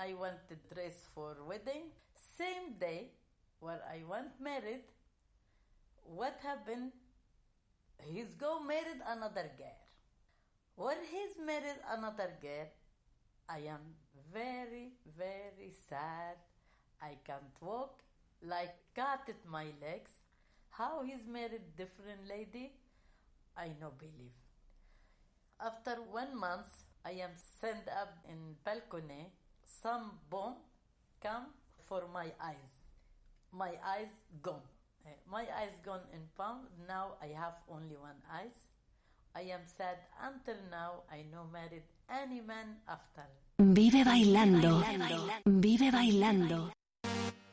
I went to dress for wedding. Same day when I went married, what happened? He's go married another girl. When he's married another girl, I am very, very sad. I can't walk, like cut at my legs. How he's married different lady, I no believe. After 1 month, I am sent up in balcony. Some bomb come for my eyes. My eyes gone. My eyes gone in palm. Now I have only one eyes. I am sad until now. I no married any man after. Vive bailando. Vive bailando.